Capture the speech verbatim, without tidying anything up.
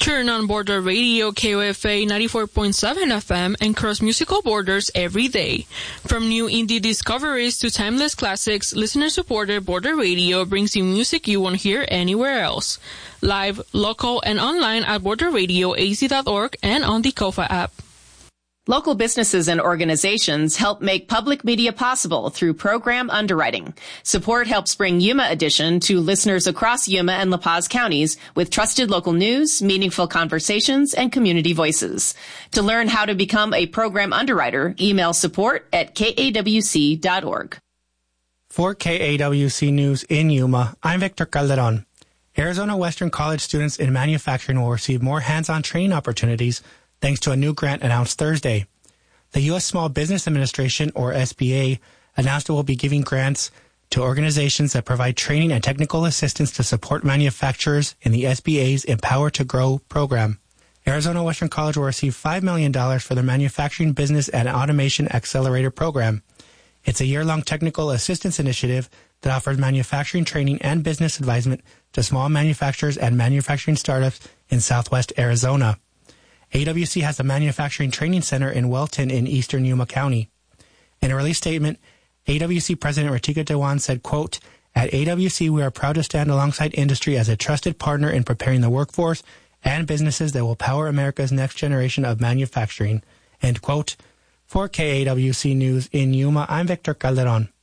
Turn on Border Radio K O F A ninety-four point seven F M and cross musical borders every day. From new indie discoveries to timeless classics, listener-supported Border Radio brings you music you won't hear anywhere else. Live, local, and online at border radio a z dot org and on the Kofa app. Local businesses and organizations help make public media possible through program underwriting. Support helps bring Yuma Edition to listeners across Yuma and La Paz counties with trusted local news, meaningful conversations, and community voices. To learn how to become a program underwriter, email support at k a w c dot org. For K A W C News in Yuma, I'm Victor Calderon. Arizona Western College students in manufacturing will receive more hands-on training opportunities thanks to a new grant announced Thursday. The U S Small Business Administration, or S B A, announced it will be giving grants to organizations that provide training and technical assistance to support manufacturers in the S B A's Empower to Grow program. Arizona Western College will receive five million dollars for their Manufacturing Business and Automation Accelerator program. It's a year-long technical assistance initiative that offers manufacturing training and business advisement to small manufacturers and manufacturing startups in southwest Arizona. A W C has a manufacturing training center in Welton in eastern Yuma County. In a release statement, A W C President Ratika Dewan said, quote, "At A W C, we are proud to stand alongside industry as a trusted partner in preparing the workforce and businesses that will power America's next generation of manufacturing." End quote. For K A W C News in Yuma, I'm Victor Calderon.